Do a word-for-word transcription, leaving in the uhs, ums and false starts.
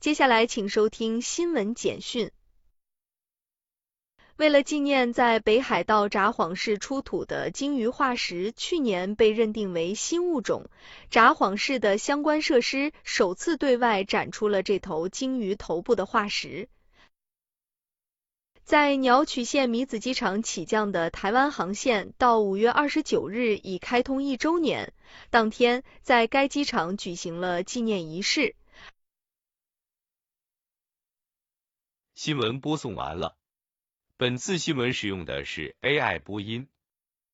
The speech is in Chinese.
接下来请收听新闻简讯。为了纪念在北海道札幌市出土的鲸鱼化石去年被认定为新物种，札幌市的相关设施首次对外展出了这头鲸鱼头部的化石。在鸟取县米子机场起降的台湾航线到五月二十九日已开通一周年，当天在该机场举行了纪念仪式。 新闻播送完了。本次新闻使用的是 A I 播音，